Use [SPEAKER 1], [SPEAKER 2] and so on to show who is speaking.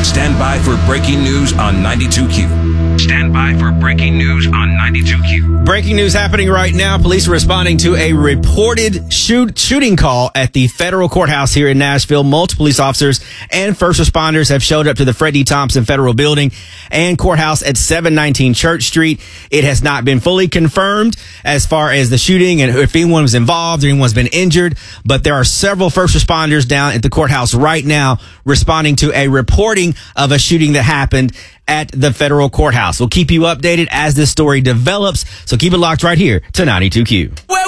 [SPEAKER 1] Stand by for breaking news on 92Q. Stand by for breaking news on 92Q.
[SPEAKER 2] Breaking news happening right now. Police are responding to a reported shooting call at the federal courthouse here in Nashville. Multiple police officers and first responders have showed up to the Fred D. Thompson Federal Building and courthouse at 719 Church Street. It has not been fully confirmed as far as the shooting and if anyone was involved or anyone's been injured, but there are several first responders down at the courthouse right now responding to a reporting of a shooting that happened at the federal courthouse. We'll keep you updated as this story develops, so keep it locked right here to 92Q.